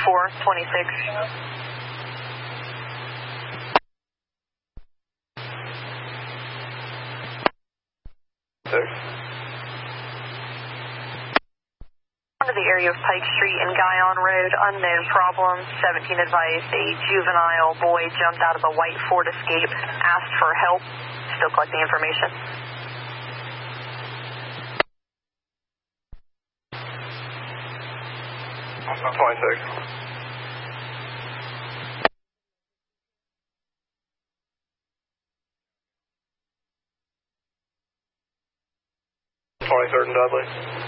426. Onto the area of Pike Street and Guyon Road, unknown problem. 17 advised a juvenile boy jumped out of a white Ford Escape, asked for help. Still collecting information. I'm 26. 23rd and Dudley.